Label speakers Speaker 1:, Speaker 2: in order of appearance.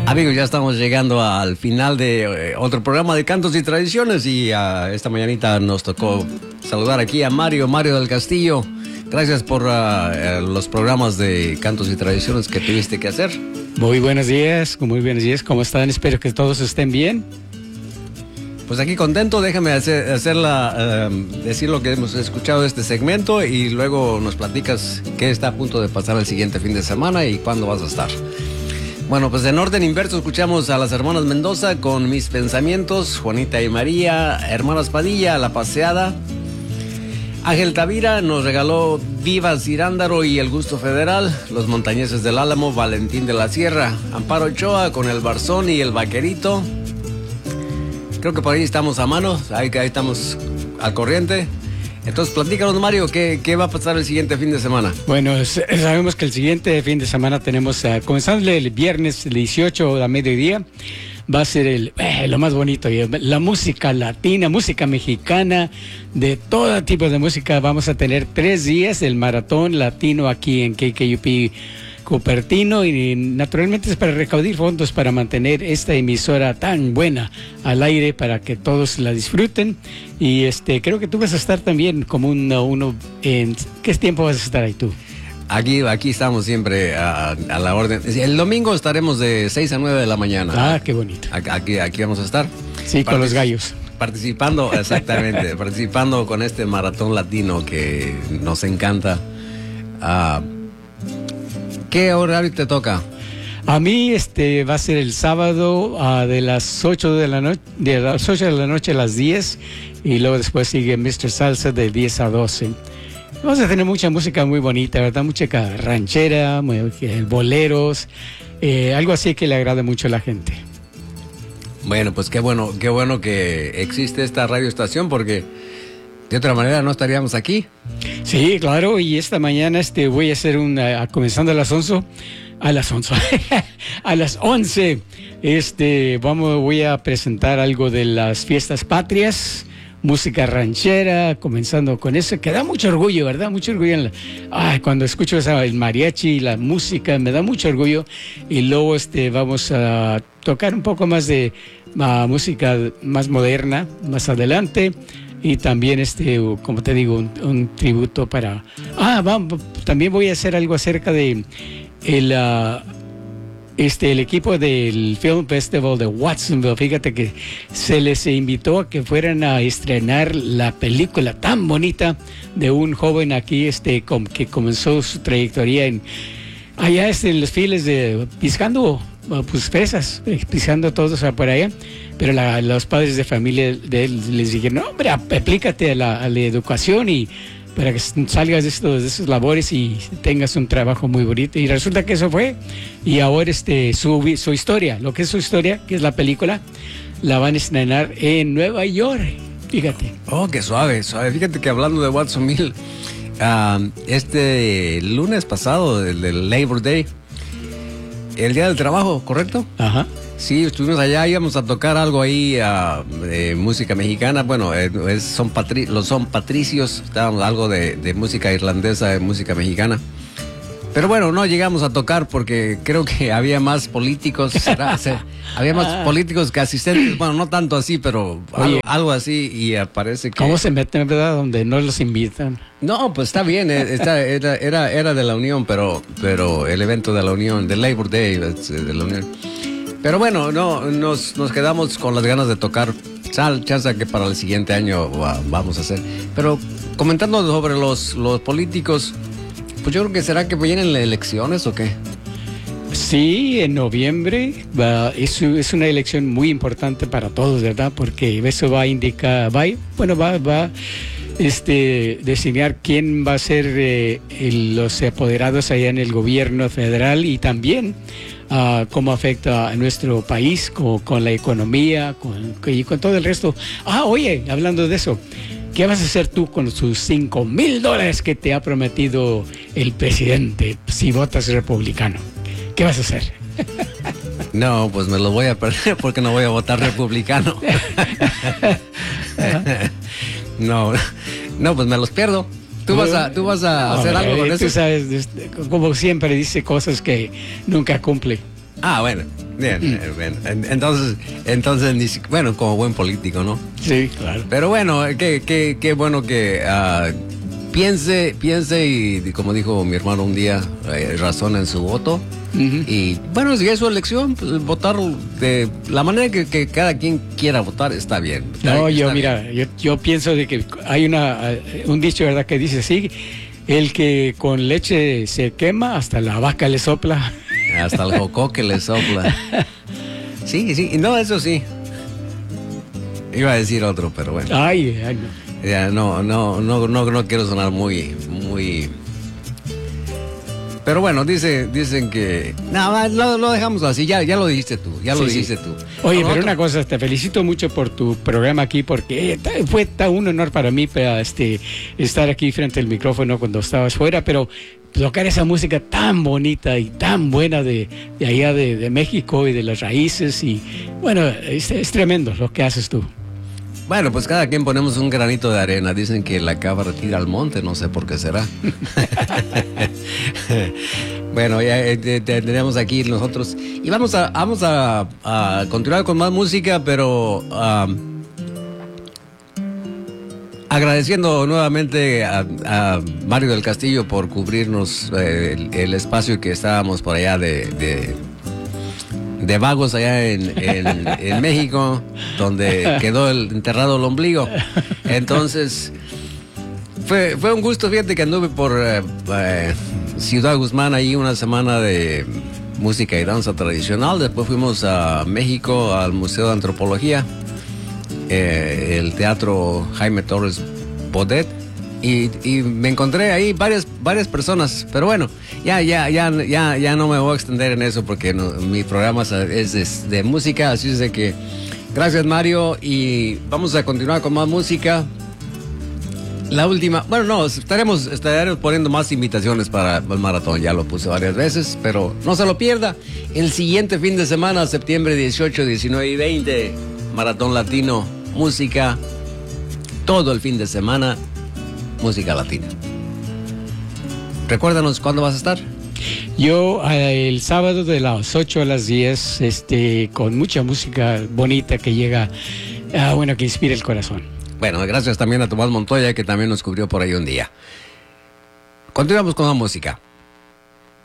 Speaker 1: Amigos, ya estamos llegando al final de otro programa de Cantos y Tradiciones y esta mañanita nos tocó saludar aquí a Mario del Castillo. Gracias por los programas de Cantos y Tradiciones que tuviste que hacer.
Speaker 2: Muy buenos días, ¿cómo están? Espero que todos estén bien.
Speaker 1: Pues aquí contento, déjame decir lo que hemos escuchado de este segmento y luego nos platicas qué está a punto de pasar el siguiente fin de semana y cuándo vas a estar. Bueno, pues en orden inverso escuchamos a las hermanas Mendoza con Mis Pensamientos, Juanita y María, Hermanas Padilla, La Paseada. Ángel Tavira nos regaló Viva Cirándaro y El Gusto Federal, Los Montañeses del Álamo, Valentín de la Sierra, Amparo Ochoa con El Barzón y El Vaquerito. Creo que por ahí estamos a mano, ahí estamos al corriente. Entonces, platícanos, Mario, ¿qué va a pasar el siguiente fin de semana?
Speaker 2: Bueno, sabemos que el siguiente fin de semana tenemos, comenzando el viernes 18 a mediodía, va a ser lo más bonito, la música latina, música mexicana, de todo tipo de música. Vamos a tener 3 días del maratón latino aquí en KKUP Cupertino y naturalmente es para recaudar fondos para mantener esta emisora tan buena al aire para que todos la disfruten y creo que tú vas a estar también como uno en ¿qué tiempo vas a estar ahí tú?
Speaker 1: Aquí estamos siempre a la orden. El domingo estaremos de 6 a 9 de la mañana.
Speaker 2: Ah, qué bonito.
Speaker 1: Aquí vamos a estar.
Speaker 2: Sí, con los gallos.
Speaker 1: Participando, exactamente, participando con este maratón latino que nos encanta. ¿Qué horario te toca?
Speaker 2: A mí va a ser el sábado de las 8 de la noche a las 10 y luego después sigue Mr. Salsa de 10 a 12. Vamos a tener mucha música muy bonita, ¿verdad? Mucha ranchera, boleros, algo así que le agrada mucho a la gente.
Speaker 1: Bueno, pues qué bueno que existe esta radioestación porque de otra manera no estaríamos aquí.
Speaker 2: Sí, claro, y esta mañana voy a hacer comenzando a las 11, a las 11, voy a presentar algo de las fiestas patrias, música ranchera, comenzando con eso, que da mucho orgullo, ¿verdad? Mucho orgullo cuando escucho el mariachi y la música, me da mucho orgullo, y luego vamos a tocar un poco más de música más moderna, más adelante. Y también, como te digo, un tributo para... también voy a hacer algo acerca de el equipo del Film Festival de Watsonville. Fíjate que se les invitó a que fueran a estrenar la película tan bonita de un joven aquí, que comenzó su trayectoria allá en los files de piscando fresas, pisando todos por allá. Pero los padres de familia de él les dijeron, no, hombre, aplícate a la educación y para que salgas de esas labores y tengas un trabajo muy bonito. Y resulta que eso fue. Y ahora su historia, lo que es su historia, que es la película, la van a estrenar en Nueva York. Fíjate.
Speaker 1: Oh, qué suave. Fíjate que hablando de Watsonville, lunes pasado, del Labor Day, el Día del Trabajo, ¿correcto?
Speaker 2: Ajá.
Speaker 1: Sí, estuvimos allá, íbamos a tocar algo ahí de música mexicana. Bueno, son patricios, estábamos algo de música irlandesa, de música mexicana. Pero bueno, no llegamos a tocar porque creo que había más políticos, había más políticos que asistentes. Bueno, no tanto así, pero algo así y parece que...
Speaker 2: ¿Cómo se meten, verdad, donde no los invitan?
Speaker 1: No, pues está bien, era de la Unión, pero el evento de la Unión, del Labor Day de la Unión. Pero bueno, no, nos quedamos con las ganas de tocar chance que para el siguiente año vamos a hacer. Pero comentando sobre los políticos, pues yo creo que será que vienen las elecciones o qué.
Speaker 2: Sí, en noviembre es una elección muy importante para todos, ¿verdad? Porque eso va a indicar, va a designar quién va a ser los apoderados allá en el gobierno federal y también cómo afecta a nuestro país con la economía y con todo el resto. Oye, hablando de eso, ¿qué vas a hacer tú con sus $5,000 que te ha prometido el presidente si votas republicano? ¿Qué vas a hacer?
Speaker 1: No, pues me los voy a perder porque no voy a votar republicano. No, pues me los pierdo. Tú vas a hacer algo con eso.
Speaker 2: Tú sabes, como siempre dice cosas que nunca cumple.
Speaker 1: Bueno. Bien, bien. Entonces, bueno, como buen político, ¿no?
Speaker 2: Sí, claro.
Speaker 1: Pero bueno, qué bueno que piense y como dijo mi hermano un día, razona en su voto. Y bueno, si es su elección, pues, votar de la manera que cada quien quiera votar está bien.
Speaker 2: Yo pienso de que hay un dicho, ¿verdad?, que dice así: el que con leche se quema, hasta la vaca le sopla.
Speaker 1: Hasta el jocoque le sopla. Sí, no, eso sí. Iba a decir otro, pero bueno.
Speaker 2: Ay, no.
Speaker 1: Ya, no quiero sonar muy. Pero bueno, dicen que nada, lo dejamos así. Ya lo dijiste tú.
Speaker 2: Oye, pero una cosa, te felicito mucho por tu programa aquí, porque fue un honor para mí estar aquí frente al micrófono cuando estabas fuera, pero tocar esa música tan bonita y tan buena de allá de México y de las raíces, y bueno, es tremendo lo que haces tú.
Speaker 1: Bueno, pues cada quien ponemos un granito de arena. Dicen que la cabra tira al monte, no sé por qué será. Bueno, ya tenemos aquí nosotros. Y vamos a continuar con más música, pero agradeciendo nuevamente a Mario del Castillo por cubrirnos el espacio que estábamos por allá de vagos allá en México, donde quedó enterrado el ombligo. Entonces, fue un gusto. Fíjate que anduve por Ciudad Guzmán ahí una semana de música y danza tradicional. Después fuimos a México, al Museo de Antropología, el Teatro Jaime Torres Bodet. Y me encontré ahí varias personas, pero bueno, ya no me voy a extender en eso porque mi programa es de música, así es de que gracias, Mario, y vamos a continuar con más música. La última, bueno, no, estaremos poniendo más invitaciones para el maratón, ya lo puse varias veces, pero no se lo pierda. El siguiente fin de semana, septiembre 18, 19 y 20, Maratón Latino, música, todo el fin de semana. Música latina. Recuérdanos cuándo vas a estar.
Speaker 2: Yo el sábado de las 8 a las 10, con mucha música bonita que llega, que inspira el corazón.
Speaker 1: Bueno, gracias también a Tomás Montoya, que también nos cubrió por ahí un día. Continuamos con la música.